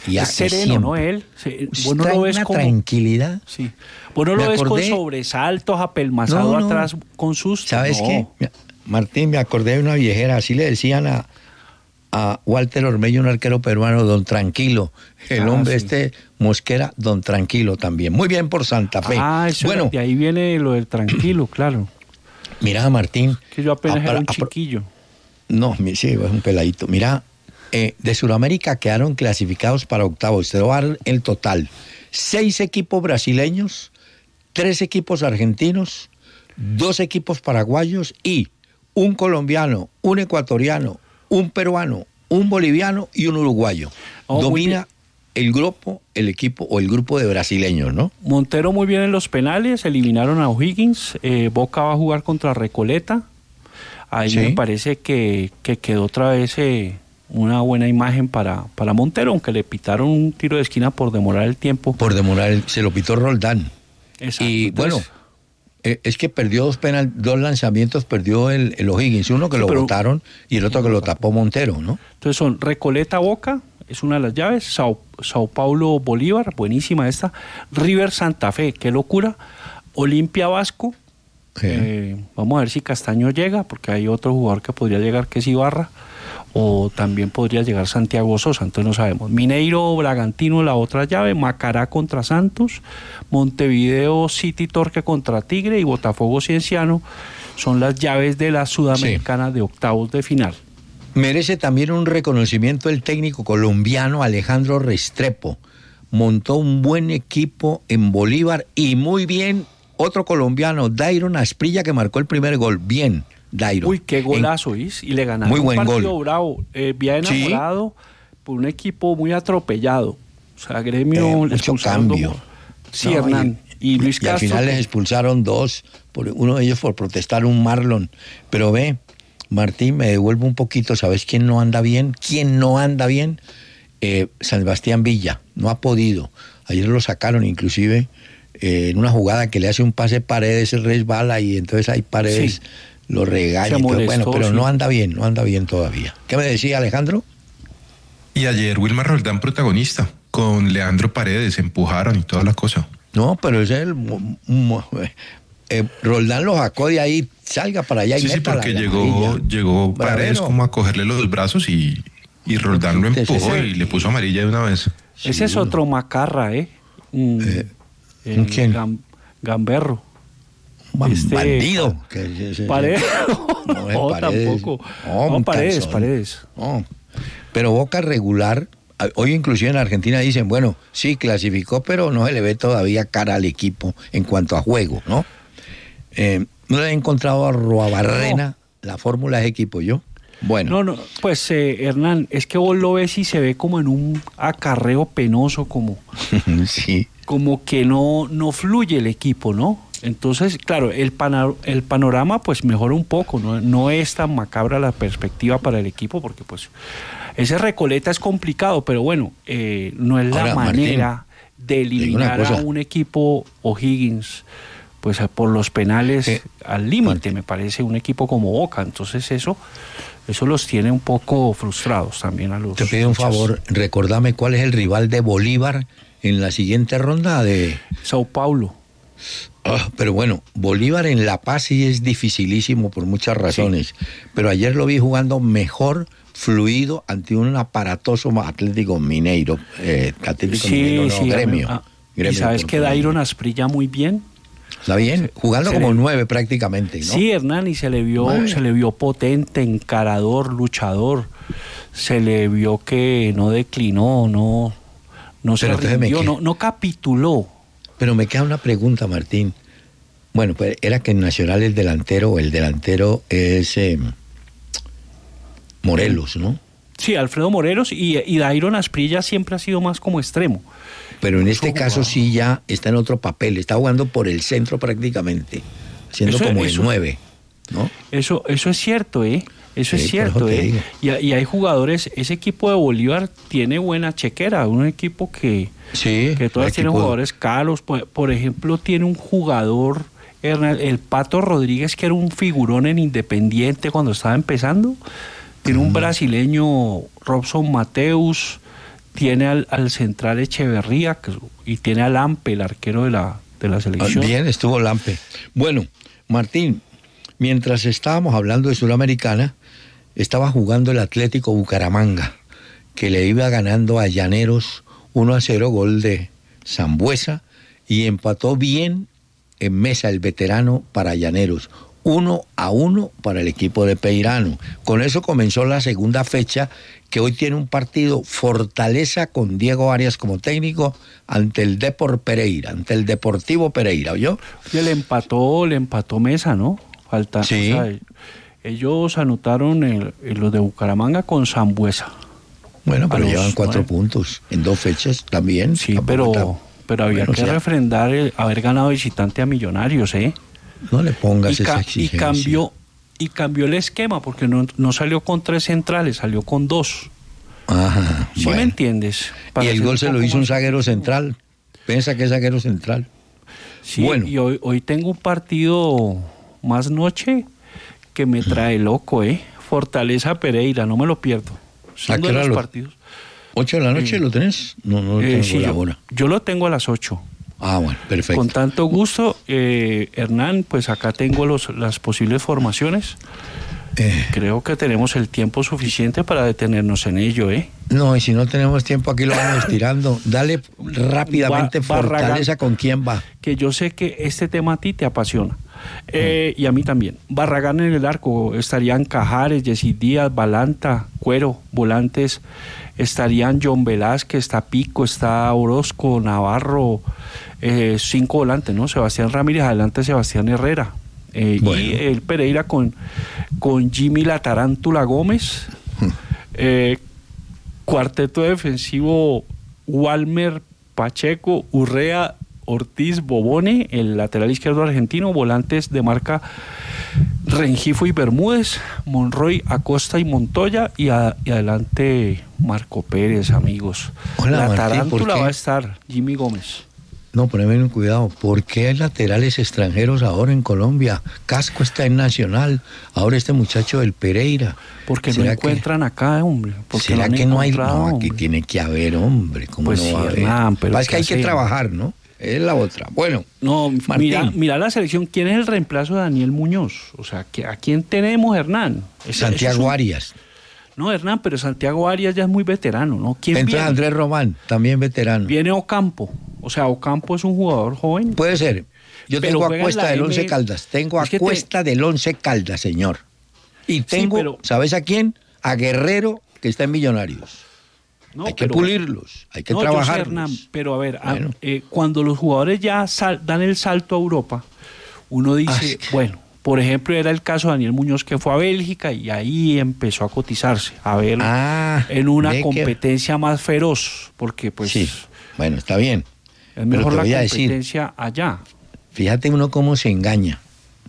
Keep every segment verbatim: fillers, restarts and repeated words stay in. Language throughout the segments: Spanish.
Y es sereno, siempre. ¿no? Él. Se, Usted bueno, trae lo ves una como tranquilidad. Sí. Bueno, lo Me ves acordé- con sobresaltos, apelmazado No, no. atrás con susto. ¿Sabes no. qué? Martín, me acordé de una viejera, así le decían a, a Walter Ormeño, un arquero peruano, don Tranquilo. El Ah, hombre sí. este, Mosquera, don Tranquilo también. Muy bien por Santa Fe. Ah, eso bueno, era- de ahí viene lo del tranquilo, claro. mira, Martín. Que yo apenas a- era un a- chiquillo. No, mi- sí, es un peladito. Mira, eh, de Sudamérica quedaron clasificados para octavos. Te voy a dar el total. Seis equipos brasileños, tres equipos argentinos, dos equipos paraguayos y un colombiano, un ecuatoriano, un peruano, un boliviano y un uruguayo. Oh, muy Domina el grupo, el equipo o el grupo de brasileños, ¿no? Montero muy bien en los penales, eliminaron a O'Higgins, eh, Boca va a jugar contra Recoleta. Ahí Sí. me parece que, que quedó otra vez eh, una buena imagen para, para Montero, aunque le pitaron un tiro de esquina por demorar el tiempo. Por demorar, el- se lo pitó Roldán. Exacto. Y Entonces, bueno, eh, es que perdió dos penal, dos lanzamientos, perdió el, el O'Higgins, uno que Sí, lo pero- botaron y el otro que lo tapó Montero, ¿no? entonces son Recoleta Boca, es una de las llaves, Sao, Sao Paulo Bolívar, buenísima esta, River Santa Fe, qué locura, Olimpia Vasco, Sí. eh, vamos a ver si Castaño llega, porque hay otro jugador que podría llegar que es Ibarra, o también podría llegar Santiago Sosa, entonces no sabemos. Mineiro Bragantino, la otra llave, Macará contra Santos, Montevideo City Torque contra Tigre y Botafogo Cienciano son las llaves de la Sudamericana de octavos de final. Merece también un reconocimiento el técnico colombiano Alejandro Restrepo. Montó un buen equipo en Bolívar y muy bien otro colombiano, Dairon Asprilla, que marcó el primer gol. Bien, Dairon. Uy, qué En- golazo, ¿is? Y le ganaron Muy buen un partido gol. bravo. Eh, bien Sí. enamorado por un equipo muy atropellado. O sea, Gremio Eh, le mucho expulsaron dos cambio. goles. Sí, No, Hernán. Y, Luis y al Castro. final les expulsaron dos, por, uno de ellos por protestar un Marlon. Pero ve, Martín, me devuelvo un poquito. ¿Sabes quién no anda bien? ¿Quién no anda bien? Eh, San Sebastián Villa. No ha podido. Ayer lo sacaron inclusive eh, en una jugada que le hace un pase Paredes, él resbala y entonces hay Paredes, Sí. lo regaña. Se y todo. molestó, Bueno, pero sí. no anda bien, no anda bien todavía. ¿Qué me decía Alejandro? Y ayer Wilmar Roldán protagonista, con Leandro Paredes, empujaron y toda la cosa. No, pero ese es el... mo- mo- eh, Roldán lo sacó de ahí, salga para allá y Sí, sí, métala porque a la llegó, amarilla. llegó Paredes Bravero. como a cogerle los brazos y, y Roldán lo Entonces, empujó ese- y le puso amarilla de una vez. Ese es otro macarra, ¿eh? Un, Eh, eh, ¿quién? Gam- Gamberro. Un Este, bandido. Que ese- Paredes. No, No, es Paredes. tampoco. No, No, un Paredes, calzón. Paredes. No. Pero Boca regular, a- hoy inclusive en Argentina dicen, bueno, sí, clasificó, pero no se le ve todavía cara al equipo en cuanto a juego, ¿no? Eh, no le he encontrado a Roabarrena la fórmula de equipo yo. Bueno, No, no, pues eh, Hernán, es que vos lo ves y se ve como en un acarreo penoso, como, sí. como que no, no fluye el equipo, ¿no? Entonces, claro, el, pana- el panorama pues mejora un poco, ¿no? No es tan macabra la perspectiva para el equipo, porque pues ese Recoleta es complicado, pero bueno, eh, no es la Ahora, manera de digo una eliminar a cosa. un equipo O'Higgins pues a- por los penales Eh, al límite, Martín. me parece, un equipo como Boca. Entonces eso, eso los tiene un poco frustrados también a los Te pido un hinchas. favor, recordame cuál es el rival de Bolívar en la siguiente ronda de... Sao Paulo. Ah, pero bueno, Bolívar en La Paz sí es dificilísimo por muchas razones, pero ayer lo vi jugando mejor, fluido, ante un aparatoso Atlético Mineiro, eh, Atlético Mineiro no, Gremio. ah, Gremio y sabes por que favor. Dairon Asprilla muy bien. Está bien, jugando se como le- nueve prácticamente, ¿no? Sí, Hernán, y se le vio, Nueve. se le vio potente, encarador, luchador. Se le vio que no declinó, no, no se Pero entonces me rindió, qued- no, no capituló. Pero me queda una pregunta, Martín. Bueno, pues era que en Nacional el delantero, el delantero es eh, Morelos, ¿no? Sí, Alfredo Morelos y, y Dairon Asprilla siempre ha sido más como extremo. Pero en este Ojo, caso wow. sí ya está en otro papel, está jugando por el centro prácticamente, siendo Eso- como el eso- nueve, ¿no? Eso, eso es cierto, ¿eh? Eso Sí, es por eso cierto, te ¿eh? digo. Y, y hay jugadores, ese equipo de Bolívar tiene buena chequera, un equipo que, Sí, que todas el tienen equipo- jugadores caros. Por, por ejemplo, tiene un jugador, Hernán, el Pato Rodríguez, que era un figurón en Independiente cuando estaba empezando. Tiene un brasileño, Robson Mateus. tiene al, al central Echeverría que, y tiene al Lampe, el arquero de la, de la selección. Bien, estuvo Lampe. Bueno, Martín, mientras estábamos hablando de Suramericana, estaba jugando el Atlético Bucaramanga, que le iba ganando a Llaneros uno a cero, gol de Sambuesa, y empató bien en Mesa, el veterano, para Llaneros. uno a uno para el equipo de Peirano. Con eso comenzó la segunda fecha, que hoy tiene un partido Fortaleza con Diego Arias como técnico ante el Depor Pereira, ante el Deportivo Pereira, ¿oyó? Y le empató, le empató Mesa, ¿no? Falta, Sí. O sea, ellos anotaron el, el- los de Bucaramanga con Sambuesa. Bueno, pero A los llevan cuatro nueve. puntos en dos fechas también. Sí, Tampoco pero, está- pero había bueno, que o sea, refrendar el haber ganado visitante a Millonarios, ¿eh? no le pongas Y, esa ca- y exigencia. cambió y cambió el esquema porque no, no salió con tres centrales, salió con dos. Ajá, ¿Sí bueno. me entiendes? Y Para el ser gol se lo poco hizo un más- zaguero central. Piensa que es zaguero central. Sí, Bueno. y hoy, hoy tengo un partido más noche que me trae loco, ¿eh? Fortaleza Pereira, no me lo pierdo. ¿A Son qué de hora los lo- partidos. ¿Ocho de la noche Eh, lo tenés? No, no lo Eh, tengo sí, la yo, hora. yo lo tengo a las ocho. Ah, bueno, perfecto. Con tanto gusto, eh, Hernán, pues acá tengo los, las posibles formaciones. Eh, Creo que tenemos el tiempo suficiente para detenernos en ello, ¿eh? no, y si no tenemos tiempo, aquí lo vamos estirando. Dale rápidamente Ba- Barragán. Fortaleza con quién va. Que yo sé que este tema a ti te apasiona. Eh, y a mí también. Barragán en el arco, estarían Cajares, Jessy Díaz, Balanta, Cuero, volantes, estarían John Velázquez, está Pico, está Orozco, Navarro, eh, cinco volantes, ¿no? Sebastián Ramírez, adelante Sebastián Herrera. Eh, Bueno. Y el Pereira con, con Jimmy La Tarántula Gómez. Eh, cuarteto defensivo, Walmer, Pacheco, Urrea, Ortiz, Bobone, el lateral izquierdo argentino, volantes de marca Rengifo y Bermúdez, Monroy, Acosta y Montoya, y, a- y adelante Marco Pérez, amigos. Hola, La Martín, tarántula ¿por qué? va a estar Jimmy Gómez. No, poneme un cuidado. ¿Por qué hay laterales extranjeros ahora en Colombia? Casco está en Nacional. Ahora este muchacho del Pereira. Porque no ¿Será que- encuentran acá, hombre. Porque ¿Será lo han que no hay? encontrado, No, aquí hombre. tiene que haber, hombre. ¿Cómo Pues no sí, va a haber? Hernán, pero Pasa que ¿qué hay que hacemos? trabajar, ¿no? Es la otra. Bueno, No, Martín. mira, mira la selección. ¿Quién es el reemplazo de Daniel Muñoz? O sea, ¿que- ¿a quién tenemos, Hernán? Ese- Santiago eso es un- Arias. No, Hernán, pero Santiago Arias ya es muy veterano, ¿no? ¿Quién Entonces viene? Andrés Román, también veterano. Viene Ocampo. O sea, Ocampo es un jugador joven. Puede ser. Yo Pero tengo a juega en Cuesta la del M- Once Caldas. Tengo a Es que te- Cuesta del Once Caldas, señor. Y tengo, pero- ¿sabes a quién? A Guerrero, que está en Millonarios. No, hay que pero- pulirlos, hay que No, yo sé, trabajarlos. Hernán, pero a ver, a- Bueno. eh, cuando los jugadores ya sal- dan el salto a Europa, uno dice, Ah, es que- bueno, por ejemplo, era el caso de Daniel Muñoz que fue a Bélgica y ahí empezó a cotizarse, a ver Ah, en una ve que- competencia más feroz, porque pues Sí, bueno, está bien. es pero mejor te la voy a decir- competencia allá. Fíjate uno cómo se engaña.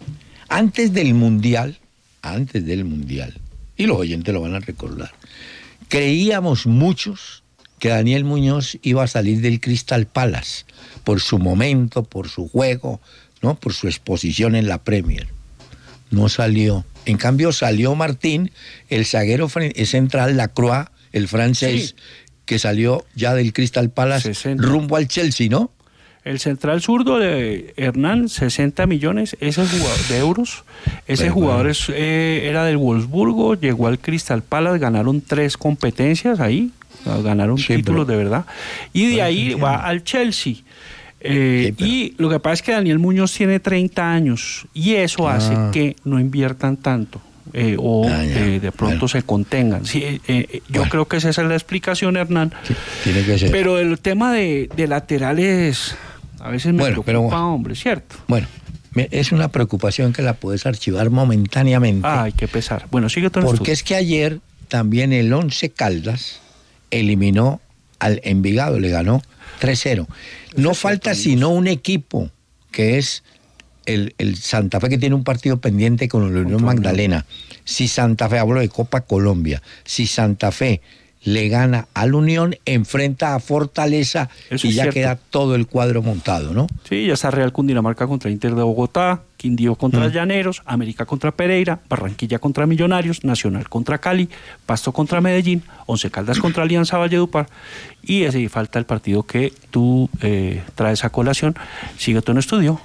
Antes del Mundial, antes del Mundial, y los oyentes lo van a recordar, creíamos muchos que Daniel Muñoz iba a salir del Crystal Palace por su momento, por su juego, ¿no? Por su exposición en la Premier. No salió. En cambio salió Martín, el zaguero fren- central, Lacroix, el francés, Sí. que salió ya del Crystal Palace sesenta. rumbo al Chelsea, ¿no? El central zurdo de Hernán, sesenta millones, ese jugador de euros. Ese Pero jugador bueno. es, eh, era del Wolfsburgo, llegó al Crystal Palace, ganaron tres competencias ahí, ganaron Sí, títulos pero- de verdad. Y de Bueno, ahí entiendo. va al Chelsea. Eh, Sí, pero- Y lo que pasa es que Daniel Muñoz tiene treinta años y eso Ah. hace que no inviertan tanto. eh, o Ah, ya. eh, de pronto Bueno. se contengan. Sí, eh, eh, yo Bueno. creo que esa es la explicación, Hernán. Sí, tiene que ser. Pero el tema de, de laterales a veces me Bueno, preocupa, pero bueno. hombre, ¿cierto? Bueno, me- es una preocupación que la puedes archivar momentáneamente. Ay, qué pesar. Bueno, sigue tu porque es que ayer también el Once Caldas eliminó al Envigado, le ganó tres cero. No es falta cierto, sino un equipo que es el, el Santa Fe, que tiene un partido pendiente con la Unión Contra Magdalena. Si Santa Fe, hablo de Copa Colombia, si Santa Fe le gana al Unión, enfrenta a Fortaleza Eso y es ya cierto. queda todo el cuadro montado, ¿no? Sí, ya está Real Cundinamarca contra Inter de Bogotá, Quindío contra Mm. Llaneros, América contra Pereira, Barranquilla contra Millonarios, Nacional contra Cali, Pasto contra Medellín, Once Caldas contra Alianza Valledupar, y ese falta el partido que tú eh, traes a colación. Sigue tú en estudio.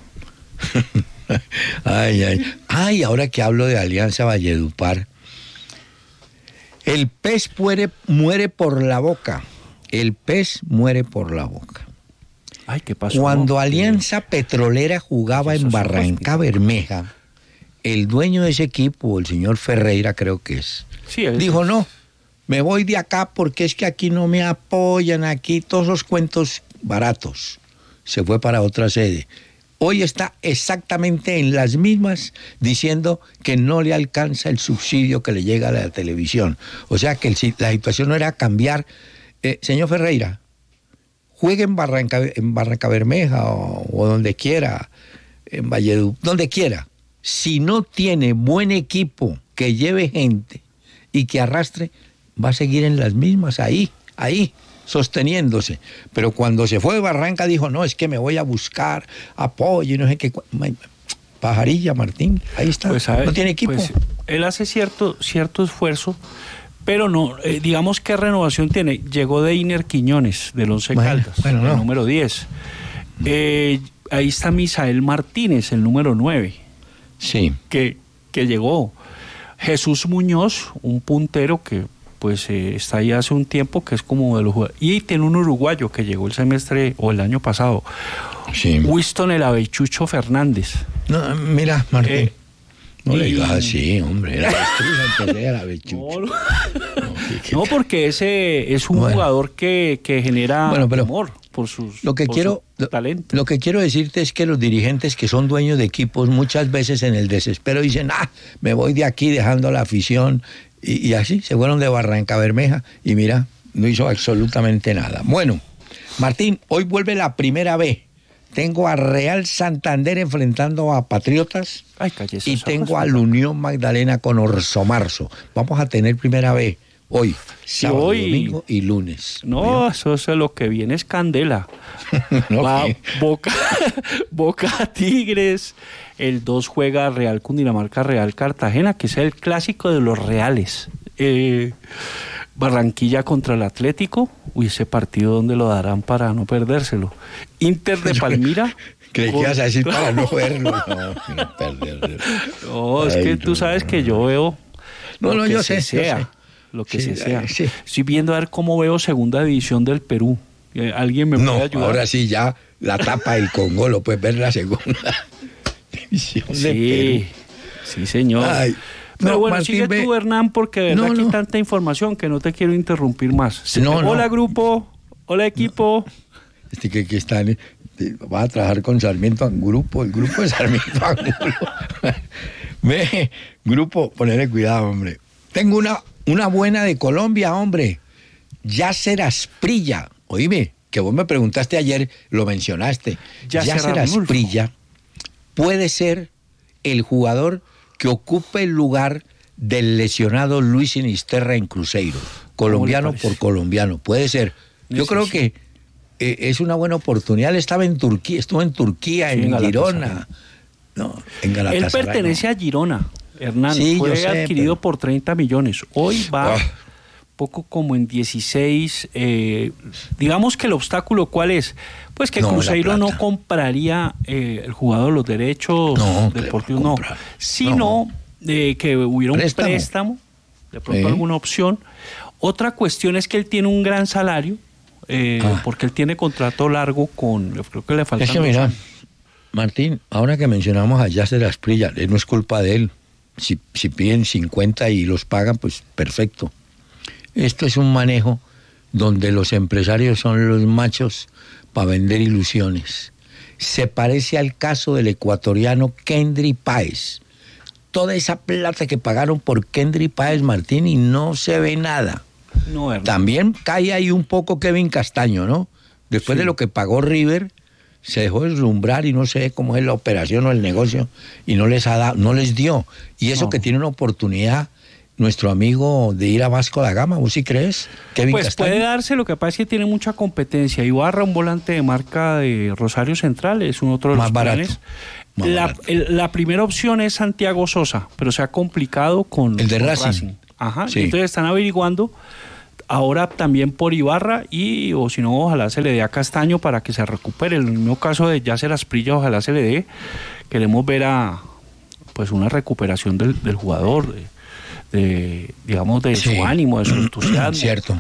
Ay, ay. Ay, ahora que hablo de Alianza Valledupar, el pez muere, muere por la boca. El pez muere por la boca. Ay, ¿qué pasó? Cuando ¿Qué- Alianza Petrolera jugaba Eso en es Barranca hospital. Bermeja, el dueño de ese equipo, el señor Ferreira creo que es, Sí, es- dijo, no, me voy de acá porque es que aquí no me apoyan, aquí todos los cuentos baratos. Se fue para otra sede. Hoy está exactamente en las mismas diciendo que no le alcanza el subsidio que le llega a la televisión. O sea que el si- la situación no era cambiar. Eh, señor Ferreira, juegue en Barranca, en Barranca Bermeja o, o donde quiera, en Valledupar, donde quiera. Si no tiene buen equipo que lleve gente y que arrastre, va a seguir en las mismas, ahí, ahí, sosteniéndose. Pero cuando se fue de Barranca dijo, no, es que me voy a buscar apoyo y no sé qué. cu- Ma- Pajarilla, Martín, ahí está. Pues, a ver, no tiene equipo. pues, él hace cierto, cierto esfuerzo, pero no, eh, digamos qué renovación tiene. Llegó de Iner Quiñones, del Once Bueno, Caldas, bueno, el no. número diez. Eh, ahí está Misael Martínez, el número nueve, Sí. que, que llegó. Jesús Muñoz, un puntero que pues eh, está ahí hace un tiempo, que es como de los jugadores. Y tiene un uruguayo que llegó el semestre o el año pasado, Sí. Winston el Avechucho Fernández. No, mira, Martín. Eh, no le y- digas así, hombre. La avestruz antes de la No, avechucha. no. No, que- que- No, porque ese es un Bueno. jugador que, que genera Bueno, pero temor por sus Lo que por quiero, su lo, talento. lo que quiero decirte es que los dirigentes que son dueños de equipos muchas veces en el desespero dicen, ah, me voy de aquí dejando la afición y, y así se fueron de Barranca Bermeja y mira, no hizo absolutamente nada. Bueno, Martín, hoy vuelve la primera B. Tengo a Real Santander enfrentando a Patriotas Ay, cállese, y esa tengo cosa. a la Unión Magdalena con Orso Marzo. Vamos a tener primera B hoy, sábado, hoy- domingo y lunes. No, eso es lo que viene es candela. No, Va ¿qué? Boca, Boca Tigres. El dos juega Real Cundinamarca, Real Cartagena, que es el clásico de los reales. Eh, Barranquilla contra el Atlético. Uy, ese partido donde lo darán para no perdérselo. Inter de Palmira. Creí que ibas a decir para no contra- verlo. No, no perderlo. No, es Ay, que tú no, sabes no, que yo veo No, lo no, que yo se sé, yo sea, sé. lo que Sí, se sea. eh, sí. Estoy viendo a ver cómo veo segunda división del Perú. Eh, ¿Alguien me No, puede ayudar? ahora sí ya la tapa del Congo lo puedes ver la segunda división de Sí, sí, señor. Ay, Pero no, bueno, Martín, sigue ve- tú, Hernán, porque de verdad No, que hay no. tanta información que no te quiero interrumpir más. Se No, te- no. Hola, grupo. Hola, equipo. Perú. Este que, que están, eh, va a trabajar con Sarmiento Angulo, el grupo de Sarmiento Angulo. Ve, grupo, ponele cuidado, hombre. Tengo una, una buena de Colombia, hombre. Yasser Asprilla. Oíme, que vos me preguntaste ayer, lo mencionaste. Yasser Yasser Arnulfo. Asprilla puede ser el jugador que ocupe el lugar del lesionado Luis Sinisterra en Cruzeiro. Colombiano parece? por colombiano. Puede ser. Yo Sí, creo sí. que eh, es una buena oportunidad. Él estaba en Turquía, estuvo en Turquía, Sí, en en Galatasaray. Girona. No, en Galatasaray. Él pertenece a Girona, Hernán. Sí, Fue yo sé, adquirido pero- por treinta millones. Hoy va Ah. poco como en dieciséis. Eh, digamos que el obstáculo, ¿cuál es? Pues que No, la Cruzeiro no plata. compraría eh, el jugador los derechos No, que le va a deportivos, no. comprar. Sino eh, que hubiera un Préstamo. préstamo, de pronto Sí. alguna opción. Otra cuestión es que él tiene un gran salario, eh, Ah. porque él tiene contrato largo con, creo que le faltan Es que dos mira, años. Martín, ahora que mencionamos a Yasser Asprilla, eh, no es culpa de él. Si, si piden cincuenta y los pagan, pues perfecto. Esto es un manejo donde los empresarios son los machos para vender ilusiones. Se parece al caso del ecuatoriano Kendry Páez. Toda esa plata que pagaron por Kendry Páez, Martín, y no se ve nada. No, Hernán. También cae ahí un poco Kevin Castaño, ¿no? Después Sí. de lo que pagó River, se dejó deslumbrar y no sé cómo es la operación o el negocio y no les ha dado, no les dio. Y eso No. que tiene una oportunidad nuestro amigo de ir a Vasco da Gama, ¿vos sí crees? Kevin Pues Castaño. puede darse, lo que pasa es que tiene mucha competencia. Ibarra, un volante de marca de Rosario Central, es un otro de Más los barato. planes. Más La, barato. el- la primera opción es Santiago Sosa, pero se ha complicado con El de con Racing. Ajá, Sí. entonces están averiguando ahora también por Ibarra y, o si no, ojalá se le dé a Castaño para que se recupere. En el mismo caso de Yacer Asprilla, ojalá se le dé. Queremos ver a pues una recuperación del, del jugador, de, de, digamos, de Sí. su ánimo, de su entusiasmo. Cierto.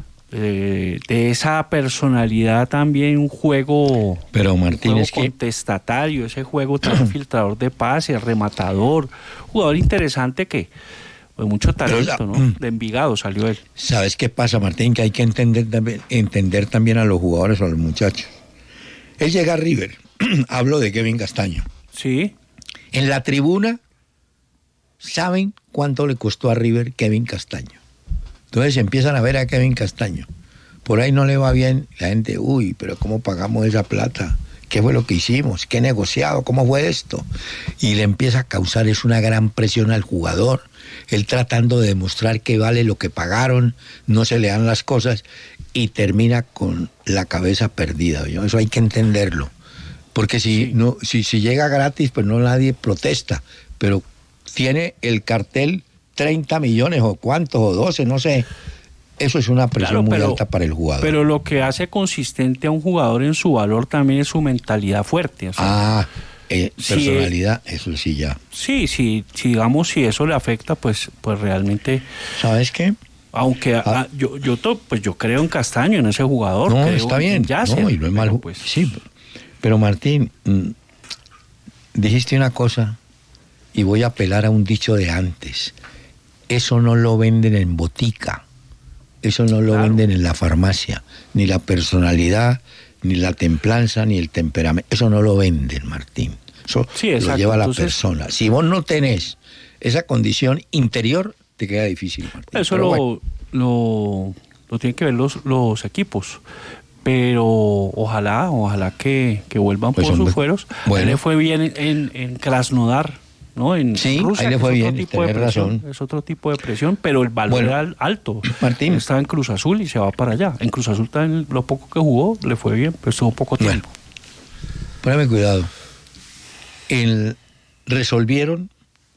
Eh, de esa personalidad también, un juego, Pero un Martín, juego es que contestatario, ese juego tan filtrador de pases, rematador, jugador interesante que pues mucho talento, Pero, ¿no? De Envigado salió él. ¿sabes qué pasa, Martín? Que hay que entender también, entender también a los jugadores o a los muchachos. Él llega a River, hablo de Kevin Castaño. Sí, En la tribuna, ¿saben cuánto le costó a River Kevin Castaño? Entonces empiezan a ver a Kevin Castaño. Por ahí no le va bien, la gente, uy, pero ¿cómo pagamos esa plata? ¿Qué fue lo que hicimos? ¿Qué negociado? ¿Cómo fue esto? Y le empieza a causar es una gran presión al jugador. Él tratando de demostrar que vale lo que pagaron, no se le dan las cosas y termina con la cabeza perdida. ¿Yo? Eso hay que entenderlo. Porque si, Sí. no, si, si llega gratis, pues no nadie protesta. Pero tiene el cartel treinta millones o cuántos, o doce, no sé. Eso es una presión Claro, muy pero- alta para el jugador. pero lo que hace consistente a un jugador en su valor también es su mentalidad fuerte. O sea, ah, eh, Sí, personalidad, eso sí ya. sí, sí, sí, digamos, si eso le afecta, pues, pues realmente, ¿Sabes qué? aunque Ah. ah, yo, yo, to- pues yo creo en Castaño, en ese jugador. No, creo está en bien. Yacer, No, y no es mal. pero, ju- pues, Sí, pero Martín, mm, dijiste una cosa y voy a apelar a un dicho de antes. Eso no lo venden en botica. Eso no lo Claro. venden en la farmacia. Ni la personalidad, ni la templanza, ni el temperamento. Eso no lo venden, Martín. Eso Sí, lo exacto. lleva la Entonces- persona. Si vos no tenés esa condición interior, te queda difícil, Martín. eso Pero lo, bueno, lo, lo tienen que ver los, los equipos. Pero ojalá, ojalá que, que vuelvan Pues, por sus hombre, fueros. bueno. A él le fue bien en, en, en Krasnodar, ¿no? En Sí, Rusia, ahí le que fue es bien, otro tipo de tenés presión, razón. es otro tipo de presión, pero el valor Bueno, era al- alto. Martín. Él estaba en Cruz Azul y se va para allá. En Cruz Azul también lo poco que jugó le fue bien, pero estuvo poco Bueno. tiempo. Póngame cuidado. El- resolvieron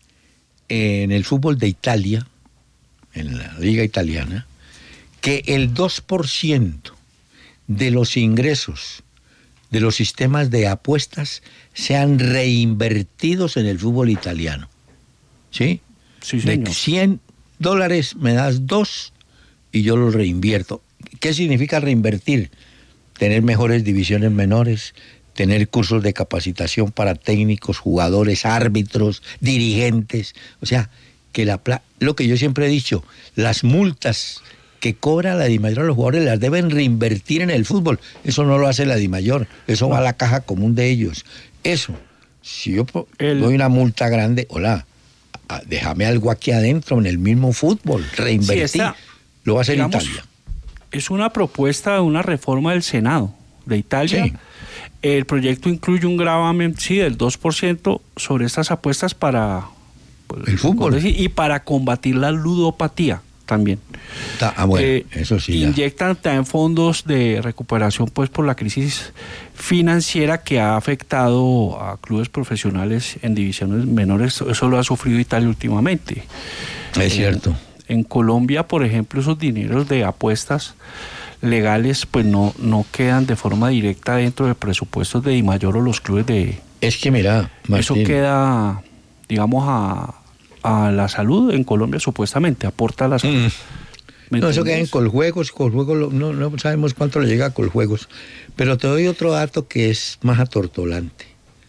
en el fútbol de Italia, en la liga italiana, que el dos por ciento de los ingresos de los sistemas de apuestas sean reinvertidos en el fútbol italiano. ¿Sí? Sí, De señor. cien dólares me das dos y yo los reinvierto. ¿Qué significa reinvertir? Tener mejores divisiones menores, tener cursos de capacitación para técnicos, jugadores, árbitros, dirigentes. O sea, que la pla- lo que yo siempre he dicho, las multas que cobra la DIMAYOR a los jugadores las deben reinvertir en el fútbol. Eso no lo hace la DIMAYOR, eso va a la caja común de ellos. Eso, si yo po- El- doy una multa grande, hola, a- déjame algo aquí adentro en el mismo fútbol, reinvertir. Sí, esta, lo va a hacer digamos, Italia. Es una propuesta de una reforma del Senado de Italia. Sí. El proyecto incluye un gravamen, sí, del dos por ciento sobre estas apuestas para pues, El fútbol. y para combatir la ludopatía también. Ta- Ah, bueno, Eh, eso sí. ya. Inyectan también fondos de recuperación pues por la crisis financiera que ha afectado a clubes profesionales en divisiones menores. Eso lo ha sufrido Italia últimamente. Es cierto. En Colombia, por ejemplo, esos dineros de apuestas legales pues no, no quedan de forma directa dentro de presupuestos de DIMAYOR o los clubes de... Es que mira, Eso Martín, queda, digamos, a, a la salud en Colombia supuestamente, aporta a la salud. Mm. ¿Me No, eso queda en entiendes? Coljuegos, Coljuegos lo- no, no sabemos cuánto le llega a Coljuegos. Pero te doy otro dato que es más atortolante.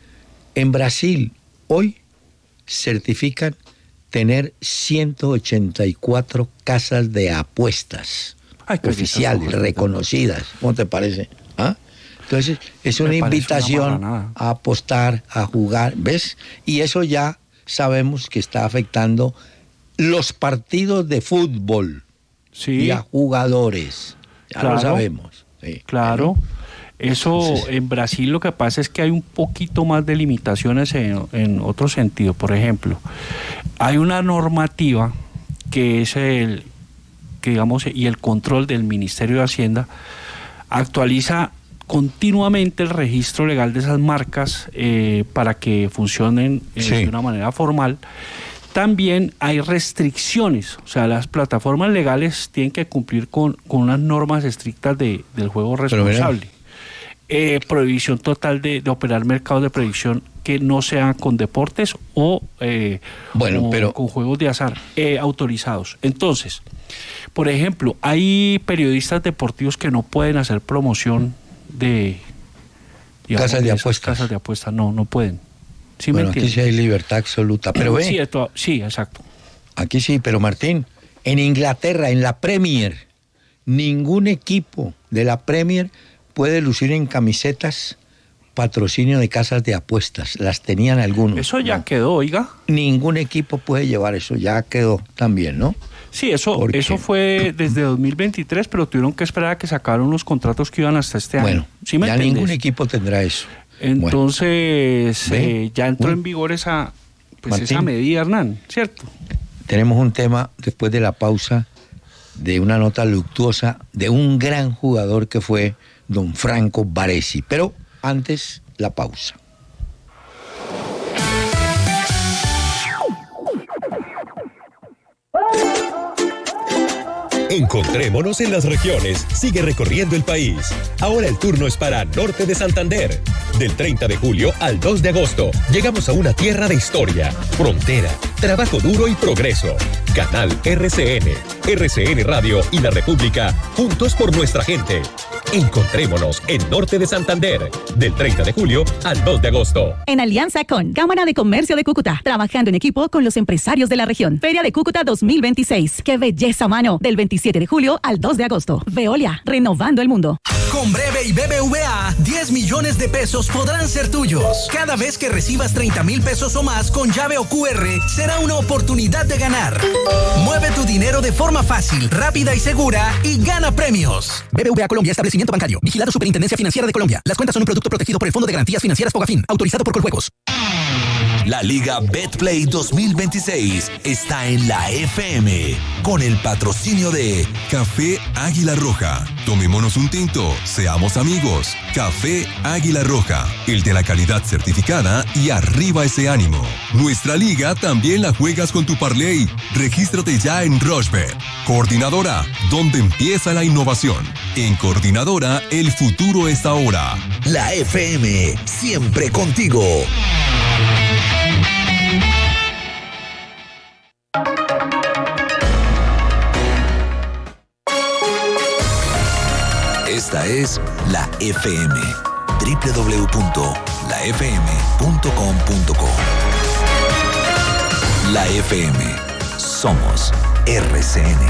En Brasil, hoy certifican tener ciento ochenta y cuatro casas de apuestas Ay, qué oficiales, rico. reconocidas. ¿Cómo te parece? ¿Ah? Entonces, es Me una parece una invitación marranada. a apostar, a jugar, ¿ves? Y eso ya sabemos que está afectando los partidos de fútbol Sí, y a jugadores. Ya Claro. lo sabemos. Sí. claro. Eso Entonces- en Brasil lo que pasa es que hay un poquito más de limitaciones en, en otro sentido. Por ejemplo, hay una normativa que es el, que digamos, y el control del Ministerio de Hacienda, actualiza continuamente el registro legal de esas marcas eh, para que funcionen eh, sí. de una manera formal. También hay restricciones, o sea, las plataformas legales tienen que cumplir con, con unas normas estrictas de, del juego responsable. Eh, prohibición total de, de operar mercados de predicción que no sean con deportes o, eh, bueno, o pero... con juegos de azar eh, autorizados. Entonces, por ejemplo, hay periodistas deportivos que no pueden hacer promoción de digamos, casas de apuestas. Casas de apuestas, no, no pueden. ¿Sí bueno, me aquí sí hay libertad absoluta, pero ve. Sí, esto, sí, exacto. Aquí sí, pero Martín, en Inglaterra, en la Premier, ningún equipo de la Premier puede lucir en camisetas patrocinio de casas de apuestas. Las tenían algunos. Eso ya ¿no? quedó, oiga. Ningún equipo puede llevar eso, ya quedó también, ¿no? Sí, eso, eso fue desde dos mil veintitrés, pero tuvieron que esperar a que sacaran unos contratos que iban hasta este bueno, año. ¿Sí me ya entiendes? Ningún equipo tendrá eso. Entonces, bueno. eh, ya entró Uy. en vigor esa, pues Martín, esa medida, Hernán, ¿cierto? Tenemos un tema después de la pausa de una nota luctuosa de un gran jugador que fue don Franco Baresi. Pero antes, la pausa. Encontrémonos en las regiones. Sigue recorriendo el país. Ahora el turno es para Norte de Santander. Del treinta de julio al dos de agosto, llegamos a una tierra de historia, frontera, trabajo duro y progreso. Canal R C N, R C N Radio y La República, juntos por nuestra gente. Encontrémonos en Norte de Santander, del treinta de julio al dos de agosto. En alianza con Cámara de Comercio de Cúcuta, trabajando en equipo con los empresarios de la región. Feria de Cúcuta dos mil veintiséis. ¡Qué belleza, mano! Del veintisiete de julio al dos de agosto. Veolia, renovando el mundo. Con Breve y B B V A, diez millones de pesos podrán ser tuyos. Cada vez que recibas treinta mil pesos o más con llave o Q R, será una oportunidad de ganar. Mueve tu dinero de forma fácil, rápida y segura y gana premios. B B V A Colombia, establecimiento bancario. Vigilado Superintendencia Financiera de Colombia. Las cuentas son un producto protegido por el Fondo de Garantías Financieras Fogafín, autorizado por Coljuegos. La Liga Betplay dos mil veintiséis está en la F M con el patrocinio de Café Águila Roja. Tomémonos un tinto, seamos amigos. Café Águila Roja, el de la calidad certificada y arriba ese ánimo. Nuestra liga también la juegas con tu parlay. Regístrate ya en Rushbet. Coordinadora, donde empieza la innovación. En Coordinadora, el futuro es ahora. La F M, siempre contigo. Esta es la F M, doble u doble u doble u punto la f m punto com punto co. La F M, somos R C N.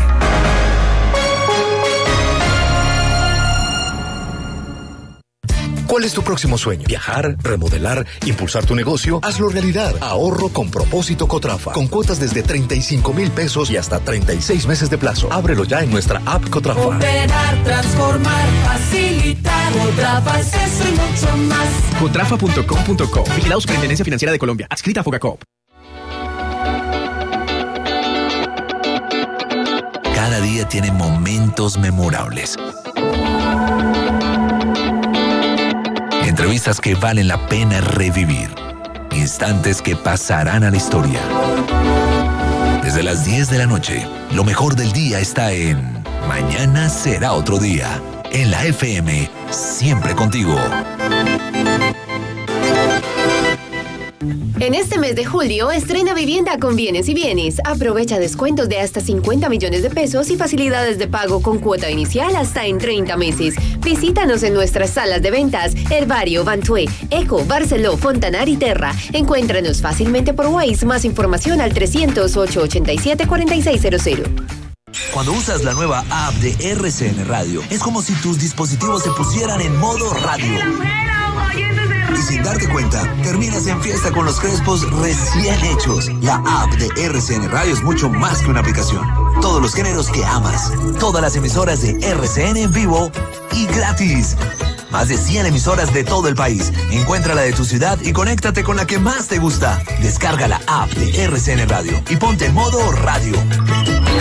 ¿Cuál es tu próximo sueño? ¿Viajar? ¿Remodelar? ¿Impulsar tu negocio? Hazlo realidad. Ahorro con propósito Cotrafa. Con cuotas desde treinta y cinco mil pesos y hasta treinta y seis meses de plazo. Ábrelo ya en nuestra app Cotrafa. Operar, transformar, facilitar. Cotrafa es eso y mucho más. Cotrafa punto com punto co. Vigilado Superintendencia Financiera de Colombia. Adscrita a Fogacop. Cada día tiene momentos memorables. Entrevistas que valen la pena revivir. Instantes que pasarán a la historia. Desde las diez de la noche, lo mejor del día está en Mañana será otro día. En la F M, siempre contigo. En este mes de julio, estrena vivienda con Bienes y Bienes. Aprovecha descuentos de hasta cincuenta millones de pesos y facilidades de pago con cuota inicial hasta en treinta meses. Visítanos en nuestras salas de ventas, Herbario, Bantué, Eco, Barceló, Fontanar y Terra. Encuéntranos fácilmente por Waze. Más información al trescientos, ochocientos ochenta y siete, cuarenta y seis cero cero. Cuando usas la nueva app de R C N Radio, es como si tus dispositivos se pusieran en modo radio. Y sin darte cuenta, terminas en fiesta con los crespos recién hechos. La app de R C N Radio es mucho más que una aplicación. Todos los géneros que amas, todas las emisoras de R C N en vivo y gratis. Más de cien emisoras de todo el país. Encuentra la de tu ciudad y conéctate con la que más te gusta. Descarga la app de R C N Radio y ponte en modo radio.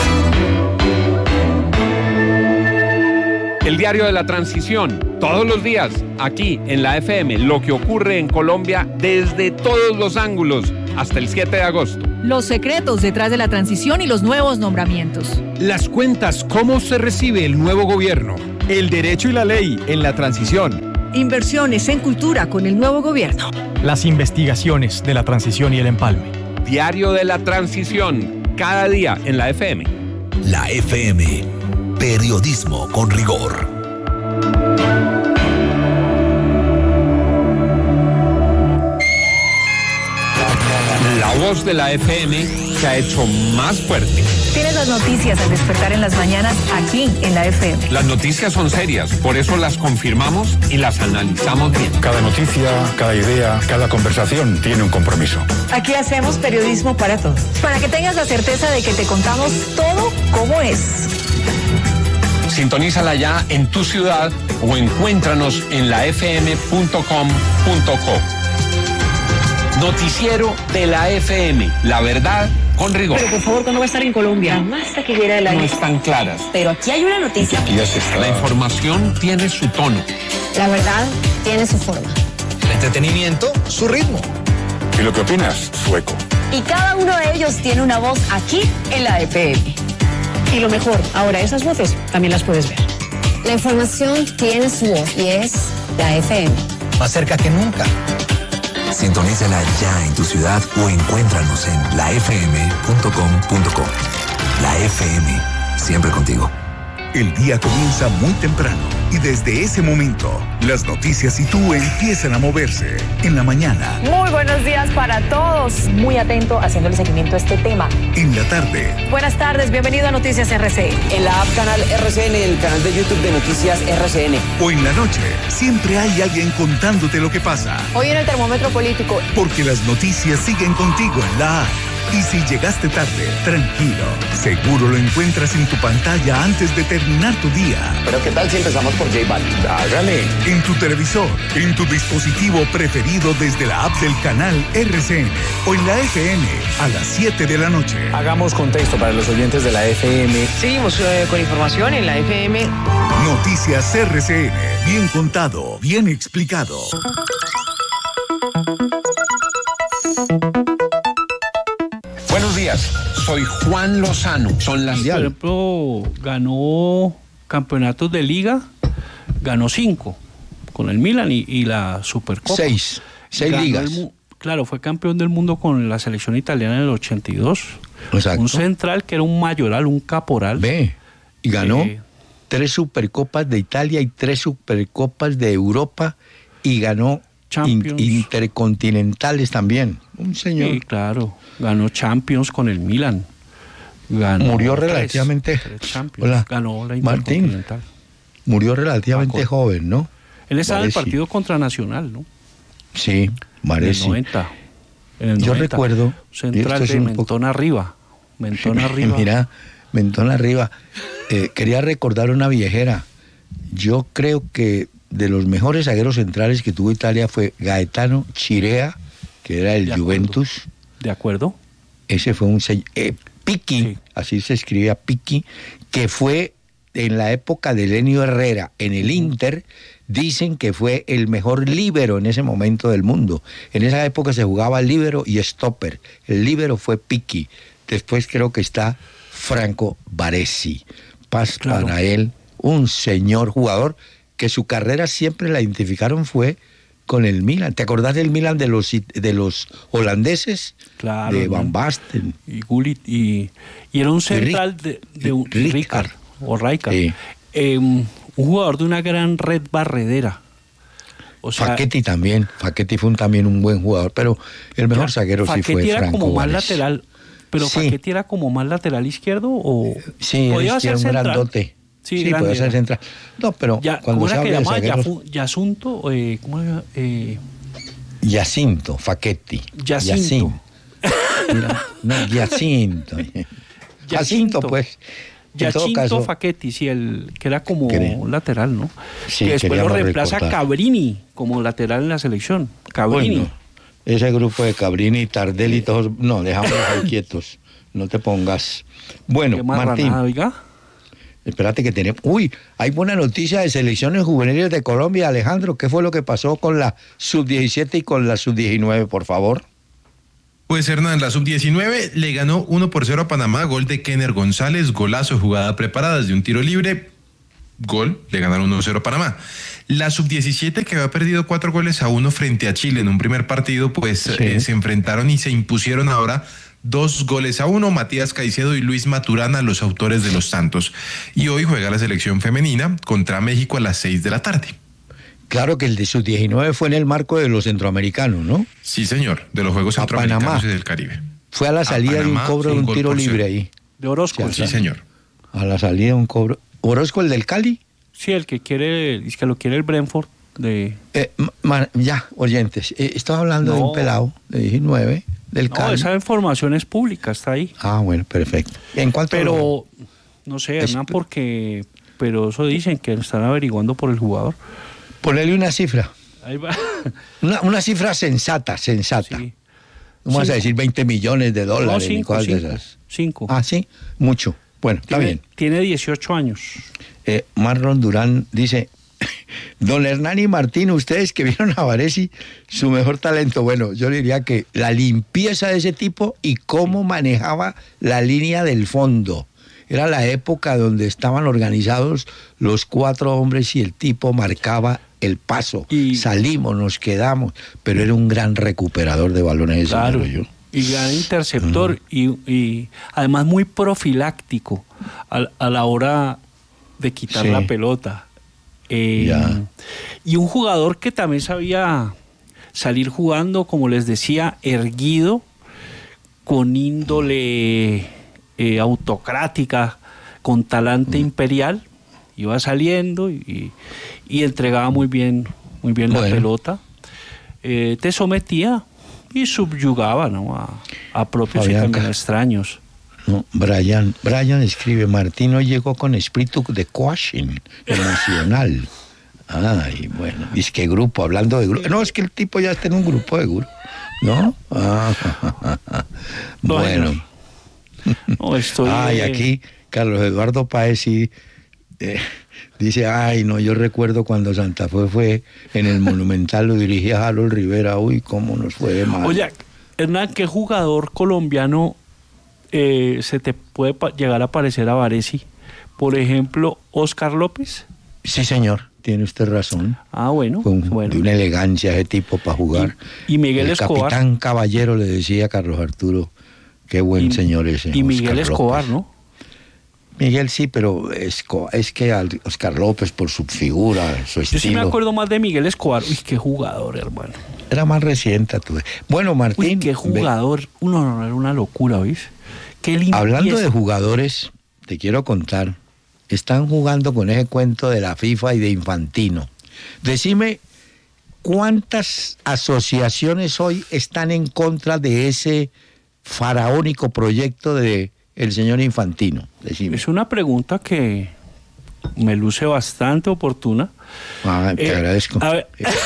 El diario de la transición, todos los días, aquí en la F M, lo que ocurre en Colombia desde todos los ángulos, hasta el siete de agosto. Los secretos detrás de la transición y los nuevos nombramientos. Las cuentas, cómo se recibe el nuevo gobierno. El derecho y la ley en la transición. Inversiones en cultura con el nuevo gobierno. Las investigaciones de la transición y el empalme. Diario de la transición, cada día en la F M. La F M, periodismo con rigor. La voz de la F M se ha hecho más fuerte. Tienes las noticias al despertar en las mañanas aquí en la F M. Las noticias son serias, por eso las confirmamos y las analizamos bien. Cada noticia, cada idea, cada conversación tiene un compromiso. Aquí hacemos periodismo para todos. Para que tengas la certeza de que te contamos todo como es. Sintonízala ya en tu ciudad o encuéntranos en la f m punto com punto co. Noticiero de la F M, la verdad con rigor. Pero por favor, ¿cuándo va a estar en Colombia? Jamás que llegara el año. No están claras. Pero aquí hay una noticia. Aquí ya se está. La información tiene su tono. La verdad tiene su forma. El entretenimiento, su ritmo. ¿Y lo que opinas? Su eco. Y cada uno de ellos tiene una voz aquí en la F M. Y lo mejor, ahora esas voces también las puedes ver. La información tiene su voz y es la F M. Más cerca que nunca. Sintonízala ya en tu ciudad o encuéntranos en la f m punto com punto co. La F M, siempre contigo. El día comienza muy temprano y desde ese momento las noticias y tú empiezan a moverse en la mañana. Muy buenos días para todos. Muy atento haciéndole seguimiento a este tema. En la tarde. Buenas tardes, bienvenido a Noticias R C N. En la app Canal R C N, el canal de YouTube de Noticias R C N. O en la noche, siempre hay alguien contándote lo que pasa. Hoy en el termómetro político. Porque las noticias siguen contigo en la app. Y si llegaste tarde, tranquilo, seguro lo encuentras en tu pantalla antes de terminar tu día. Pero ¿qué tal si empezamos por J Balvin? Hágale. En tu televisor, en tu dispositivo preferido desde la app del canal R C N o en la F M a las siete de la noche. Hagamos contexto para los oyentes de la F M. Seguimos eh, con información en la F M. Noticias R C N, bien contado, bien explicado. Buenos días, soy Juan Lozano. Son las... Por ejemplo, ganó campeonatos de liga, ganó cinco con el Milan y, y la Supercopa. Seis, seis Ganó ligas. El, claro, fue campeón del mundo con la selección italiana en el ochenta y dos. Exacto. Un central que era un mayoral, un caporal. Ve, y ganó eh, tres Supercopas de Italia y tres Supercopas de Europa y ganó in, intercontinentales también. Un señor. Sí, claro. Ganó Champions con el Milan. Ganó murió tres, relativamente. Tres Champions. Hola, ganó la Martín. Intercontinental. Murió relativamente Paco. joven, ¿no? Él estaba en el Varesi. partido contra Nacional, ¿no? Sí, Varesi. En el noventa. En el Yo noventa. recuerdo. Central esto de es un Mentón poco- arriba. Mentón arriba. Mira, Mentón arriba. Eh, quería recordar una viejera. Yo creo que de los mejores zagueros centrales que tuvo Italia fue Gaetano Chirea, que era el De acuerdo. Juventus. ¿De acuerdo? Ese fue un se- eh, Piqui, sí. Así se escribía Piqui, que fue en la época de Elenio Herrera en el Inter. Dicen que fue el mejor líbero en ese momento del mundo. En esa época se jugaba líbero y stopper. El líbero fue Piqui. Después creo que está Franco Baresi. Paz claro. para él, un señor jugador que su carrera siempre la identificaron fue con el Milan. ¿Te acordás del Milan de los de los holandeses? Claro. De Van Basten. Y Gullit. Y, y era un central de, de un Rijkaard o Rijkaard. Sí. Eh, un jugador de una gran red barredera. O sea, Facchetti también. Facchetti fue un, también un buen jugador, pero el mejor ya, zaguero sí fue era Franco como Baresi. más lateral. Pero sí. Facchetti era como más lateral izquierdo o sí, podía ser un central. Grandote. Sí, sí puede ser central. No, pero ya, cuando se habla de zagueros... Yasunto, eh, ¿cómo era? Eh... Yacinto, Facchetti. Yacinto. Yacinto. Mira, no, Yacinto. Jacinto, pues. Yacinto Facchetti, sí, el que era como Creo. lateral, ¿no? Sí, que después lo reemplaza recordar. Cabrini como lateral en la selección. Cabrini. Bueno, ese grupo de Cabrini, Tardelli y todos... No, dejámoslos ahí quietos. No te pongas... Bueno, ¿Qué Martín... Ranada, oiga? Espérate que tenemos... Uy, hay buena noticia de selecciones juveniles de Colombia, Alejandro. ¿Qué fue lo que pasó con la sub diecisiete y con la sub diecinueve, por favor? Pues Hernán, la sub diecinueve le ganó uno por cero a Panamá, gol de Kenner González, golazo, jugada preparada desde un tiro libre, gol, le ganaron uno cero a Panamá. La sub diecisiete, que había perdido cuatro goles a uno frente a Chile en un primer partido, pues sí. eh, se enfrentaron y se impusieron ahora dos goles a uno, Matías Caicedo y Luis Maturana, los autores de los tantos. Y hoy juega la selección femenina contra México a las seis de la tarde. Claro que el de sub diecinueve fue en el marco de los centroamericanos, ¿no? Sí, señor, de los Juegos a Centroamericanos Panamá. y del Caribe. Fue a la salida a Panamá, de un cobro de un, un tiro libre ahí. De Orozco. O sea, sí, señor. A la salida de un cobro. ¿Orozco, el del Cali? Sí, el que quiere, es que lo quiere el Brentford. De... Eh, ma, ya, oyentes, eh, estaba hablando no. de un pelado de diecinueve, del no, Cali. Esa información es pública, está ahí. Ah, bueno, perfecto. ¿En cuánto Pero, no sé, Hernán, es... porque, pero eso dicen que están averiguando por el jugador. Ponerle una cifra. Ahí va. Una, una cifra sensata, sensata. Sí. No vas a decir veinte millones de dólares. No, cinco, ni cinco, de esas. cinco. Ah, sí, mucho. Bueno, está tiene, bien. Tiene dieciocho años. Eh, Marlon Durán dice, don Hernán y Martín, ustedes que vieron a Varesi, su mejor talento. Bueno, yo diría que la limpieza de ese tipo y cómo manejaba la línea del fondo. Era la época donde estaban organizados los cuatro hombres y el tipo marcaba el paso. Y salimos, nos quedamos, pero era un gran recuperador de balones. Claro, yo. Y gran interceptor, uh-huh. y, y además muy profiláctico a, a la hora de quitar sí. la pelota. Eh, ya. Y un jugador que también sabía salir jugando, como les decía, erguido, con índole eh, autocrática, con talante uh-huh. imperial. Iba saliendo y, y entregaba muy bien, muy bien bueno. la pelota. Eh, te sometía y subyugaba, ¿no? a, a propios Fabián, y también a extraños. No, Brian, Brian escribe, Martino llegó con espíritu de coaching emocional. Ay, bueno, y es que grupo, hablando de grupo. No, es que el tipo ya está en un grupo de grupo, ¿no? Ah, bueno. No, estoy... Ay, aquí Carlos Eduardo Páez sí... Eh, dice, ay, no, yo recuerdo cuando Santa Fe fue en el Monumental, lo dirigía Harold Rivera, uy, cómo nos fue de mal. Oye, Hernán, ¿qué jugador colombiano eh, se te puede pa- llegar a parecer a Varesi? Por ejemplo, Oscar López. Sí, señor, tiene usted razón. Ah, bueno. Con, bueno. De una elegancia ese tipo para jugar. Y, y Miguel el Escobar. Capitán Caballero le decía a Carlos Arturo, qué buen y, señor ese. Y Miguel Oscar Escobar, López. ¿no? Miguel sí, pero es, es que a Oscar López por su figura, su estilo. Yo sí me acuerdo más de Miguel Escobar. Uy, qué jugador, hermano. Era más reciente, tú. Bueno, Martín. Uy, qué jugador. Uno no era una locura, ¿oís? Qué limpieza. Hablando de jugadores, te quiero contar. Están jugando con ese cuento de la FIFA y de Infantino. Decime, ¿cuántas asociaciones hoy están en contra de ese faraónico proyecto de el señor Infantino? Decime. Es una pregunta que me luce bastante oportuna. Ah, te eh, agradezco. A ver,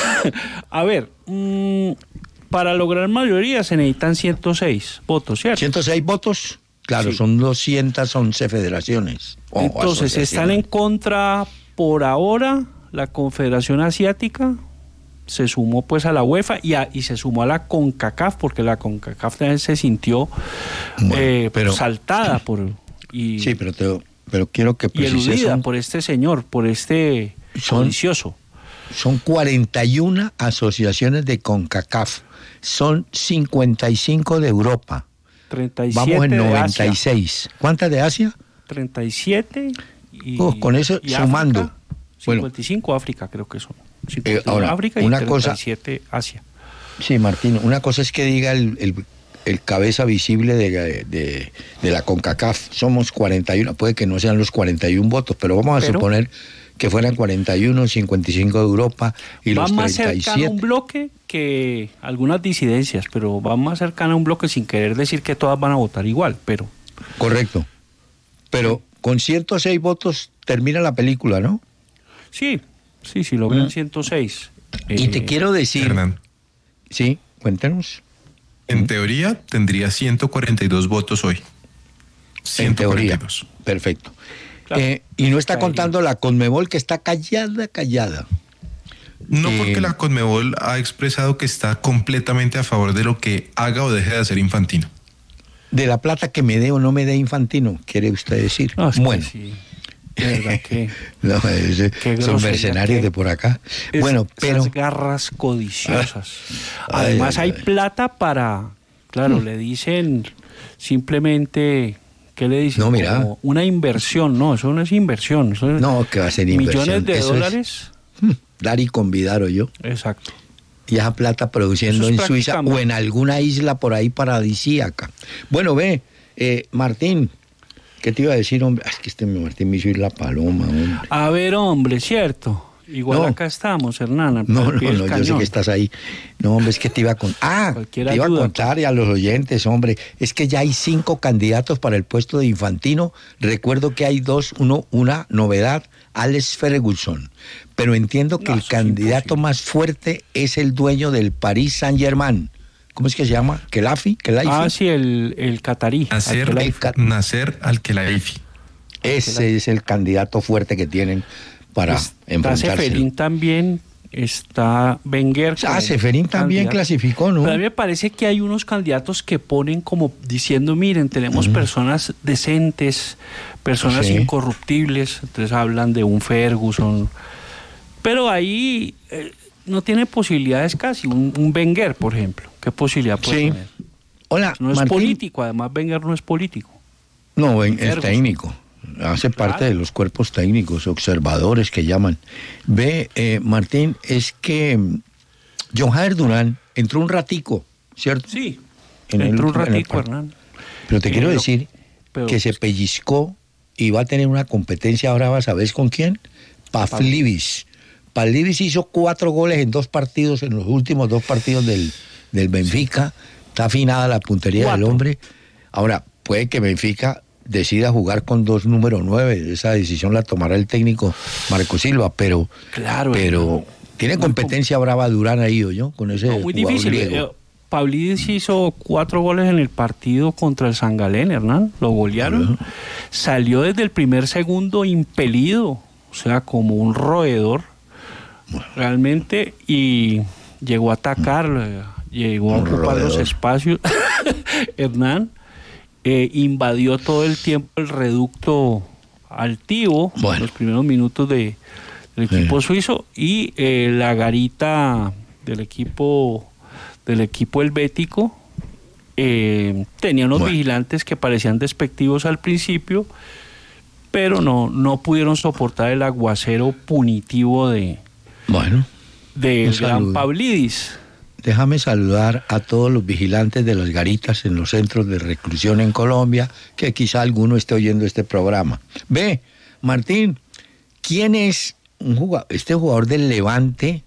a ver mmm, para lograr mayoría se necesitan ciento seis votos, ¿cierto? ciento seis votos, claro, sí. Son doscientas once federaciones. Oh, entonces, están en contra por ahora la Confederación Asiática, se sumó pues a la UEFA y, a, y se sumó a la CONCACAF, porque la CONCACAF también se sintió bueno, eh, pero, saltada por... Y, sí, pero, te, pero quiero que precises... Y eludida son, por este señor, por este codicioso. Son cuarenta y una asociaciones de CONCACAF, son cincuenta y cinco de Europa. treinta y siete Vamos en noventa y seis. ¿Cuántas de Asia? treinta y siete. Y, oh, con eso y sumando. África, cincuenta y cinco bueno, África creo que son. Eh, ahora, África y una treinta y siete cosa, Asia. Sí, Martín, una cosa es que diga el, el, el cabeza visible de, de, de la CONCACAF, somos cuarenta y uno, puede que no sean los cuarenta y uno votos, pero vamos a pero, suponer que fueran cuarenta y uno, cincuenta y cinco de Europa y los treinta y siete. Va más cercano a un bloque que algunas disidencias, pero va más cercano a un bloque sin querer decir que todas van a votar igual, pero... Correcto, pero con ciento seis votos termina la película, ¿no? Sí, sí, sí, logran mm. ciento seis. Y eh, te quiero decir... Hernán. Sí, cuéntanos. En teoría tendría ciento cuarenta y dos votos hoy. ciento cuarenta y dos. En teoría, perfecto. Claro. Eh, y no está contando la Conmebol, que está callada, callada. No, Eh, porque la Conmebol ha expresado que está completamente a favor de lo que haga o deje de hacer Infantino. De la plata que me dé o no me dé Infantino, quiere usted decir. No, es que bueno. sí. De verdad que... No, es- Qué son grosería, mercenarios qué- de por acá. Es- Bueno, pero... Esas garras codiciosas. Ay, Además ay, hay ay. plata para... Claro, Mm. le dicen simplemente... ¿Qué le dicen? No, mira. Como una inversión. No, eso no es inversión. Eso es No, que va a ser inversión. millones de Eso es- dólares. Dar y convidar, o yo. Exacto. Y esa plata produciendo Eso es en Suiza o prácticamente- en alguna isla por ahí paradisíaca. Bueno, ve, eh, Martín, ¿qué te iba a decir, hombre? Ah, es que este Martín me hizo ir la paloma, hombre. A ver, hombre, cierto. Igual No. acá estamos, Hernán. al No, no, pie del no, yo sé cañón. que estás ahí. No, hombre, es que te iba a contar. Ah, Cualquier te iba ayuda, a contar y a los oyentes, hombre. Es que ya hay cinco candidatos para el puesto de Infantino. Recuerdo que hay dos, uno, una novedad, Alex Ferguson. Pero entiendo que No, el eso es candidato más fuerte es el dueño del Paris Saint-Germain. ¿Cómo es que se llama? ¿Kelafi? ¿Kelaifi? Ah, sí, el, el catarí. Nacer, Al- el cat- Nacer Al-Khelaifi. Ese es el candidato fuerte que tienen para Está enfrentarse. Seferín también, está Wenger. Ah, como Seferín también candidato. clasificó, ¿no? Pero a mí me parece que hay unos candidatos que ponen como diciendo, miren, tenemos personas decentes, personas Sí. incorruptibles, entonces hablan de un Ferguson, pero ahí eh, no tiene posibilidades casi, un, un Wenger, por ejemplo, ¿qué posibilidad puede Sí. tener? Hola, No es Martín. político, además Wenger no es político. No, en- es Ferguson. técnico. Hace parte Claro. de los cuerpos técnicos, observadores que llaman. Ve, eh, Martín, es que mm, John Javier Durán entró un ratico, ¿cierto? Sí, En el entró un último- en el ratico, par- Hernán. Pero te Sí, quiero lo- decir pero- que se pellizcó y va a tener una competencia ahora, ¿sabes con quién? Pavlidis. Pavlidis hizo cuatro goles en dos partidos, en los últimos dos partidos del, del Benfica. Está afinada la puntería Cuatro. del hombre. Ahora, puede que Benfica decida jugar con dos número nueve. Esa decisión la tomará el técnico Marco Silva, pero, Claro, pero hermano. tiene competencia brava Durán ahí, ¿o yo? Con ese No, muy jugador difícil. griego. Eh, Pavlidis hizo cuatro goles en el partido contra el San Galén, Hernán. Lo golearon. Salió desde el primer segundo impelido, o sea, como un roedor, realmente, y llegó a atacar, eh, llegó a Un ocupar los roedor. espacios. Hernán eh, invadió todo el tiempo el reducto altivo, Bueno. los primeros minutos de, del equipo Sí. suizo, y eh, la garita del equipo del equipo helvético eh, tenía unos Bueno. vigilantes que parecían despectivos al principio, pero no, no pudieron soportar el aguacero punitivo de Bueno, del Un gran saludo. Pavlidis. déjame saludar a todos los vigilantes de las garitas en los centros de reclusión en Colombia, que quizá alguno esté oyendo este programa. Ve, Martín, ¿quién es un jugador, este jugador del Levante?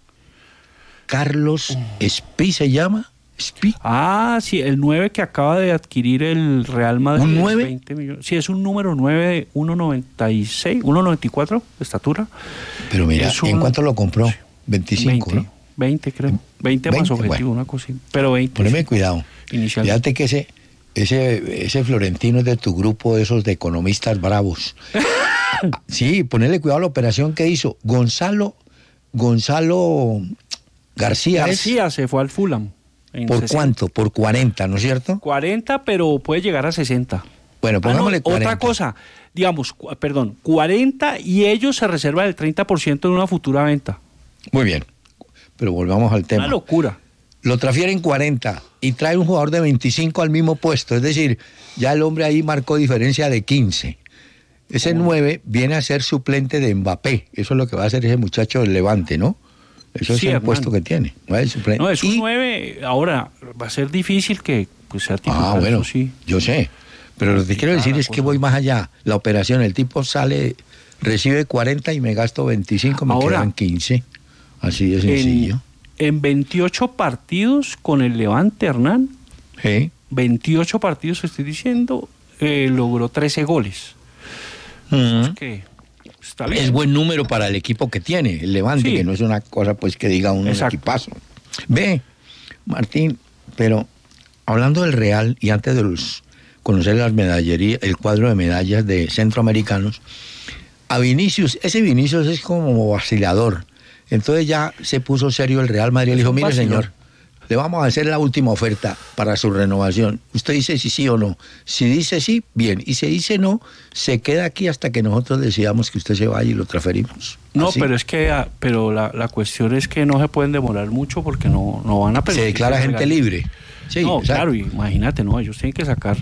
Carlos Espí se llama. Espí. Ah, sí, el nueve que acaba de adquirir el Real Madrid. ¿Un nueve? veinte millones. Sí, es un número nueve de uno noventa y seis, uno noventa y cuatro de estatura. Pero mira, Es ¿en un- cuánto lo compró? veinticinco, veinte, ¿no? veinte creo. veinte más veinte, objetivo, bueno. una cosa. Pero veinte. Poneme sí, cuidado. inicial. Fíjate que ese, ese, ese Florentino es de tu grupo, de esos de economistas bravos. Sí, ponele cuidado a la operación que hizo. Gonzalo, Gonzalo García, es- García se fue al Fulham. en ¿por sesenta. cuánto? Por cuarenta, ¿no es cierto? cuarenta, pero puede llegar a sesenta. Bueno, Ah, no, pongámosle cuarenta. otra cosa, digamos, cu- perdón, cuarenta y ellos se reservan el treinta por ciento de una futura venta. Muy bien, pero volvamos al tema. Una locura. Lo transfieren cuarenta y trae un jugador de veinticinco al mismo puesto. Es decir, ya el hombre ahí marcó diferencia de quince. Ese nueve viene a ser suplente de Mbappé. Eso es lo que va a hacer ese muchacho del Levante, ¿no? Eso es Sí, el hermano. puesto que tiene. ¿No? El suplente. No, es un Y- nueve, ahora va a ser difícil que pues, sea titular. Ah, bueno, eso sí. yo sé. Pero lo que quiero decir la es que cosa. voy más allá. La operación, el tipo sale, recibe cuarenta y me gasto veinticinco, me Ahora, quedan quince. Así de sencillo. En, en veintiocho partidos con el Levante, Hernán, Sí. veintiocho partidos, estoy diciendo, eh, logró trece goles. Mm. Es que está bien. Es buen número para el equipo que tiene, el Levante, Sí. que no es una cosa pues que diga un Exacto. equipazo. Ve, Martín, pero hablando del Real y antes de los conocer las medallerías, el cuadro de medallas de centroamericanos. A Vinicius, ese Vinicius es como vacilador. Entonces ya se puso serio el Real Madrid. Le dijo, mire señor, le vamos a hacer la última oferta para su renovación. Usted dice si sí o no. Si dice sí, bien. Y si dice no, se queda aquí hasta que nosotros decidamos que usted se vaya y lo transferimos. No, ¿Así? pero es que pero la, la cuestión es que no se pueden demorar mucho porque no, no van a permitir. Se declara gente libre. Sí, no, exacto. claro, imagínate, no, ellos tienen que sacar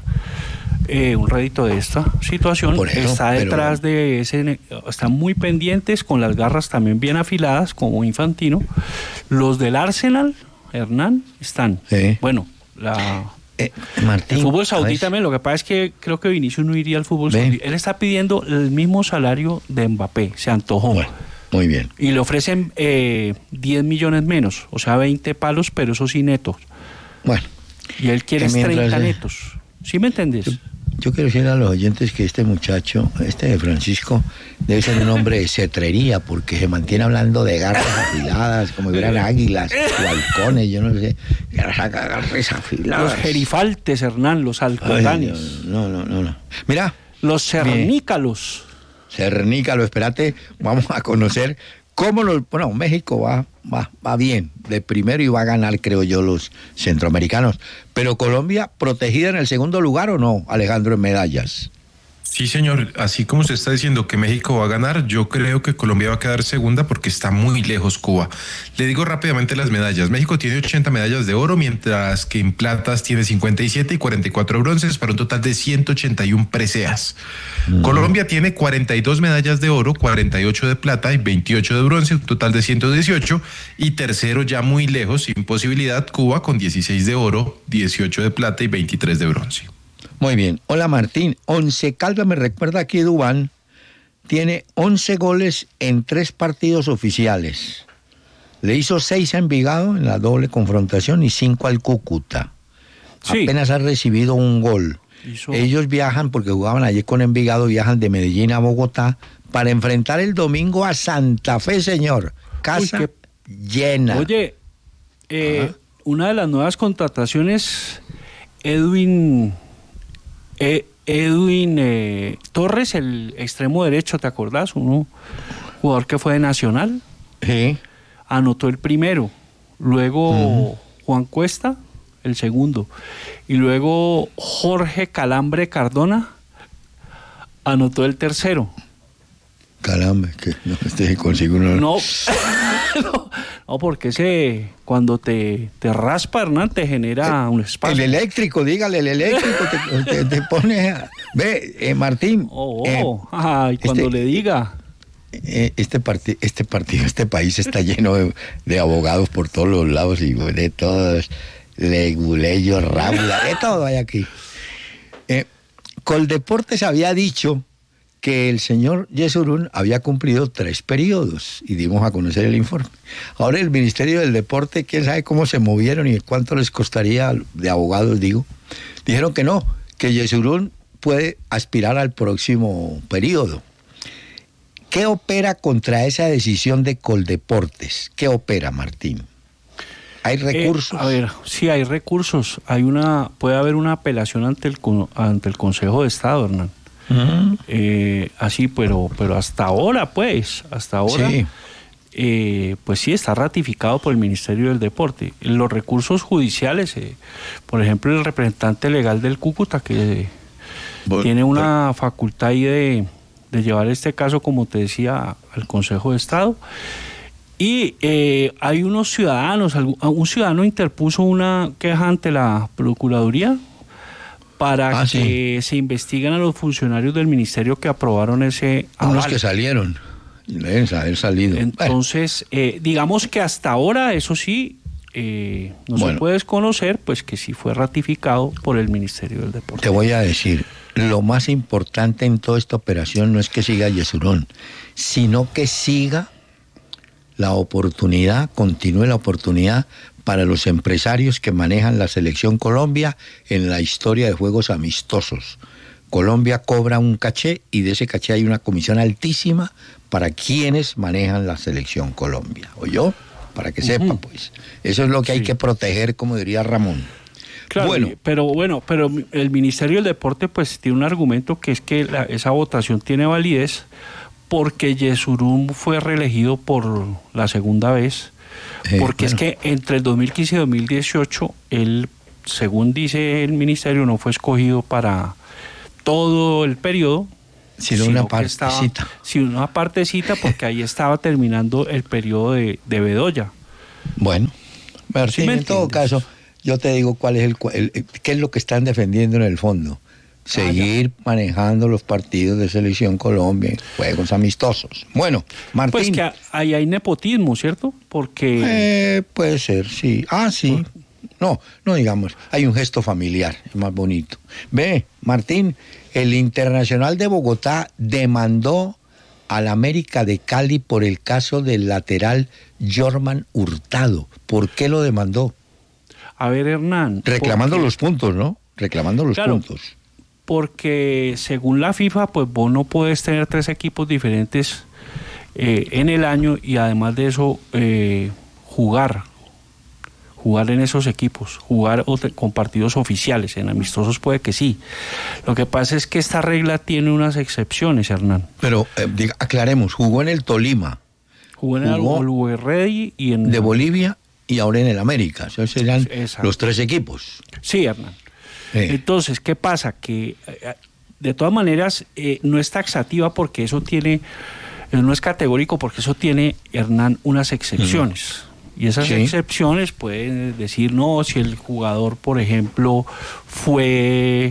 eh, un rédito de esta situación. Por eso, está detrás pero... de ese, están muy pendientes, con las garras también bien afiladas, como Infantino. Los del Arsenal, Hernán, están. Sí. Bueno, la... Eh, Martín, el fútbol saudí también, lo que pasa es que creo que Vinicius no iría al fútbol ¿Ven? saudí. Él está pidiendo el mismo salario de Mbappé, se antojó. Bueno, muy bien. Y le ofrecen eh, diez millones menos, o sea, veinte palos, pero eso sí netos. Bueno. Y él quiere treinta eh, netos. ¿Sí me entendés? Yo, yo quiero decir a los oyentes que este muchacho, este de Francisco, debe ser un hombre de cetrería, porque se mantiene hablando de garras afiladas, como si fueran águilas o halcones, yo no sé. Garras afiladas. Los gerifaltes, Hernán, los halcotanes. No, no, no, no. Mira. Los cernícalos. Cernícalo, espérate, vamos a conocer cómo los... Bueno, México va, va, va bien, de primero y va a ganar, creo yo, los centroamericanos. Pero Colombia, ¿protegida en el segundo lugar o no, Alejandro, en medallas? Sí, señor, así como se está diciendo que México va a ganar, yo creo que Colombia va a quedar segunda porque está muy lejos Cuba. Le digo rápidamente las medallas. México tiene ochenta medallas de oro, mientras que en platas tiene cincuenta y siete y cuarenta y cuatro bronces, para un total de ciento ochenta y uno preseas. Mm. Colombia tiene cuarenta y dos medallas de oro, cuarenta y ocho de plata y veintiocho de bronce, un total de ciento dieciocho. Y tercero, ya muy lejos, sin posibilidad, Cuba con dieciséis de oro, dieciocho de plata y veintitrés de bronce. Muy bien. Hola Martín, Once Caldas me recuerda aquí Dubán, tiene once goles en tres partidos oficiales. Le hizo seis a Envigado en la doble confrontación y cinco al Cúcuta. Sí. Apenas ha recibido un gol. Hizo... Ellos viajan, porque jugaban ayer con Envigado, viajan de Medellín a Bogotá para enfrentar el domingo a Santa Fe, señor. Casa Uy, qué... llena. Oye, eh, una de las nuevas contrataciones, Edwin... Eh, Edwin eh, Torres, el extremo derecho, ¿te acordás? Un jugador que fue de Nacional. Sí. Anotó el primero. Luego uh-huh. Juan Cuesta, el segundo. Y luego Jorge Calambre Cardona anotó el tercero. Calambre, que no este consigo uno. No, no, no, porque ese cuando te, te raspa, Hernán, te genera un espacio. El eléctrico, dígale, el eléctrico te, te, te pone a... Ve, eh, Martín. Oh, oh. Eh, ay, cuando este, le diga. Eh, este, parti este partido, este país está lleno de, de abogados por todos los lados y de todos, leguleyos, rabla, de todo hay aquí. Eh, Coldeportes había dicho que el señor Yesurún había cumplido tres periodos y dimos a conocer el informe. Ahora el Ministerio del Deporte, quién sabe cómo se movieron y cuánto les costaría de abogados, digo, dijeron que no, que Yesurún puede aspirar al próximo periodo. ¿Qué opera contra esa decisión de Coldeportes? ¿Qué opera, Martín? ¿Hay recursos? Eh, a ver, sí hay recursos. Hay una, puede haber una apelación ante el, ante el Consejo de Estado, Hernán. Uh-huh. Eh, así, pero, pero hasta ahora, pues, hasta ahora, sí. Eh, pues sí está ratificado por el Ministerio del Deporte. Los recursos judiciales, eh, por ejemplo, el representante legal del Cúcuta, que bueno, tiene una bueno. facultad ahí de, de llevar este caso, como te decía, al Consejo de Estado. Y eh, hay unos ciudadanos, un ciudadano interpuso una queja ante la Procuraduría para ah, que sí. se investiguen a los funcionarios del ministerio que aprobaron ese aval. Los que salieron, deben haber salido. Entonces, eh, digamos que hasta ahora, eso sí, eh, no bueno, se puede desconocer, pues que sí fue ratificado por el Ministerio del Deporte. Te voy a decir, lo más importante en toda esta operación no es que siga Yesurún, sino que siga la oportunidad, continúe la oportunidad para los empresarios que manejan la Selección Colombia en la historia de juegos amistosos. Colombia cobra un caché y de ese caché hay una comisión altísima para quienes manejan la Selección Colombia. ¿Oyó? Para que uh-huh. sepa, pues. Eso es lo que sí. hay que proteger, como diría Ramón. Claro, bueno. pero bueno, pero el Ministerio del Deporte pues tiene un argumento que es que la, esa votación tiene validez porque Yesurún fue reelegido por la segunda vez, eh, porque bueno. es que entre el dos mil quince y dos mil dieciocho él, según dice el Ministerio, no fue escogido para todo el periodo, sino, sino una partecita. Estaba, sino una partecita porque ahí estaba terminando el periodo de, de Bedoya. Bueno, pero sí, en todo caso, yo te digo cuál es el, el, el qué es lo que están defendiendo en el fondo. Seguir ah, manejando los partidos de Selección Colombia, juegos amistosos. Bueno, Martín. Pues que ahí hay nepotismo, ¿cierto? Porque... Eh, puede ser, sí. Ah, sí. No, no digamos, hay un gesto familiar, es más bonito. Ve, Martín, el Internacional de Bogotá demandó al América de Cali por el caso del lateral Jorman Hurtado. ¿Por qué lo demandó? A ver, Hernán. Reclamando porque... los puntos, ¿no? Reclamando los claro, puntos. Porque según la FIFA, pues vos no puedes tener tres equipos diferentes eh, en el año y además de eso eh, jugar, jugar en esos equipos, jugar con partidos oficiales, en amistosos puede que sí. Lo que pasa es que esta regla tiene unas excepciones, Hernán. Pero eh, diga, aclaremos, jugó en el Tolima. Jugó en el Always Ready y en... De Bolivia y ahora en el América. Esos serían Exacto. los tres equipos. Sí, Hernán. Eh. Entonces, ¿qué pasa? Que de todas maneras eh, no es taxativa porque eso tiene, no es categórico porque eso tiene, Hernán, unas excepciones. Mm. Y esas sí. excepciones pueden decir, no, si el jugador, por ejemplo, fue,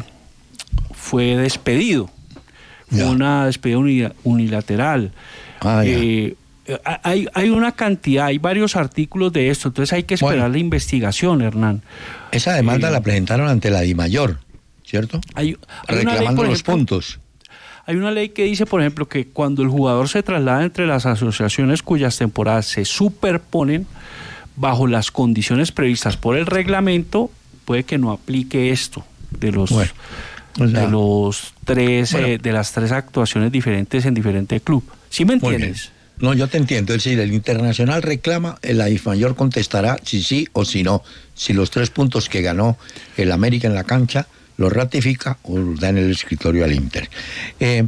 fue despedido, fue ya. una despedida unilateral. Ah, eh, Hay, hay una cantidad, hay varios artículos de esto, entonces hay que esperar bueno, la investigación, Hernán. Esa demanda eh, la presentaron ante la DIMAYOR, ¿cierto? Hay, hay reclamando ley, los ejemplo, puntos. Hay una ley que dice, por ejemplo, que cuando el jugador se traslada entre las asociaciones cuyas temporadas se superponen bajo las condiciones previstas por el reglamento, puede que no aplique esto de los... Bueno. O sea, de los tres bueno. eh, de las tres actuaciones diferentes en diferente club. ¿Sí me entiendes? No, yo te entiendo. Es decir, el Internacional reclama, el DIMAYOR contestará si sí o si no. Si los tres puntos que ganó el América en la cancha los ratifica o los da en el escritorio al Inter. Eh,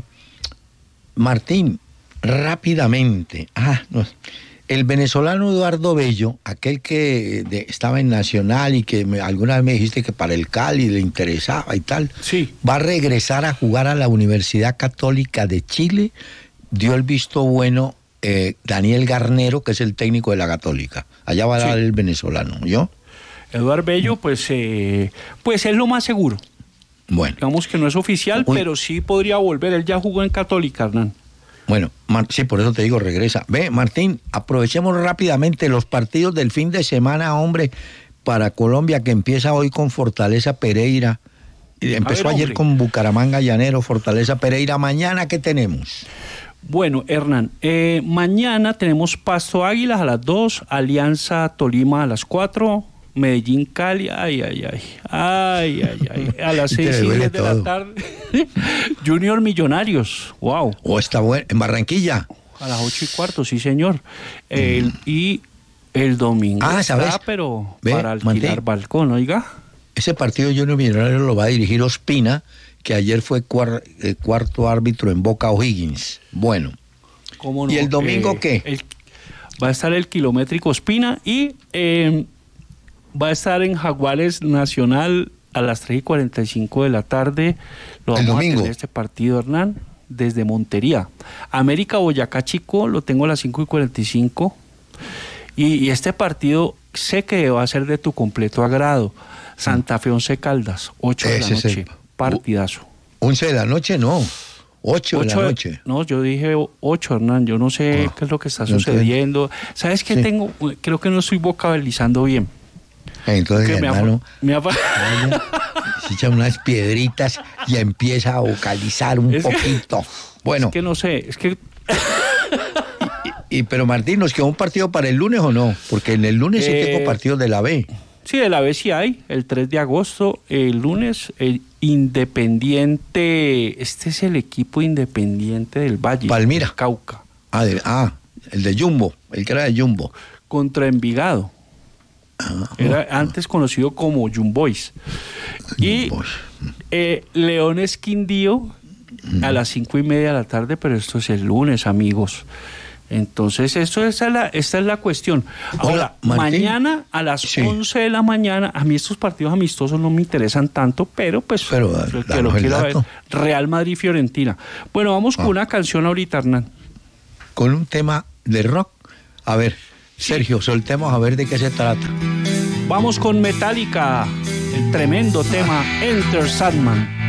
Martín, rápidamente. Ah, no. El venezolano Eduardo Bello, aquel que de, estaba en Nacional y que me, alguna vez me dijiste que para el Cali le interesaba y tal, sí. va a regresar a jugar a la Universidad Católica de Chile. Dio el visto bueno eh, Daniel Garnero, que es el técnico de la Católica. Allá va a dar sí. el venezolano, ¿yo? Eduardo Bello, pues, eh, pues es lo más seguro. Bueno. Digamos que no es oficial, Uy. pero sí podría volver. Él ya jugó en Católica, Hernán. Bueno, Mar- sí, por eso te digo, regresa. Ve, Martín, aprovechemos rápidamente los partidos del fin de semana, hombre, para Colombia, que empieza hoy con Fortaleza Pereira. Empezó ver, ayer con Bucaramanga Llanero, Fortaleza Pereira. ¿Mañana qué tenemos? Bueno, Hernán, eh, mañana tenemos Pasto Águilas a las dos, Alianza Tolima a las cuatro, Medellín Cali, ay, ay, ay, ay, ay, ay, a las seis y diez de la tarde, Junior Millonarios, wow. ¿O oh, está bueno? ¿En Barranquilla? A las ocho y cuarto, sí señor. El, mm. Y el domingo ah, ¿sabes? Está, pero Ve, para alquilar Martín, balcón, oiga. Ese partido Junior Millonarios lo va a dirigir Ospina, que ayer fue cuar, eh, cuarto árbitro en Boca O'Higgins. Bueno. ¿Cómo no? ¿Y el domingo eh, qué? El, va a estar el kilométrico Ospina y eh, va a estar en Jaguares Nacional a las tres y cuarenta y cinco de la tarde. Lo vamos el domingo. a tener este partido, Hernán, desde Montería. América Boyacá Chico lo tengo a las cinco y cuarenta y cinco. Y, y este partido sé que va a ser de tu completo agrado. Santa Fe Once Caldas, ocho de la noche. El... Partidazo. once de la noche, no. ocho de la noche. No, yo dije ocho, Hernán. Yo no sé oh, qué es lo que está sucediendo. ¿Sabes qué sí. tengo? Creo que no estoy vocalizando bien. Entonces, hermano, me ha... se echa unas piedritas y empieza a vocalizar un es poquito. Que... Bueno. Es que no sé, es que... y, y, pero Martín, ¿nos quedó un partido para el lunes o no? Porque en el lunes eh... sí tengo partidos de la B. Sí, de la B sí hay, el tres de agosto, el lunes, el Independiente, este es el equipo Independiente del Valle. Palmira. Cauca. Ah, de, ah, el de Jumbo, el que era de Jumbo. Contra Envigado. Era antes conocido como Jumbois. Y eh, Leones Quindío a las cinco y media de la tarde, pero esto es el lunes, amigos. Entonces, esto, esta, es la, esta es la cuestión. Ahora, Hola, mañana a las sí. once de la mañana, a mí estos partidos amistosos no me interesan tanto, pero pues pero, el que lo quiera ver, Real Madrid-Fiorentina. Bueno, vamos con ah. una canción ahorita, Hernán. Con un tema de rock. A ver, Sergio, soltemos a ver de qué se trata. Vamos con Metallica, el tremendo tema Enter Sandman.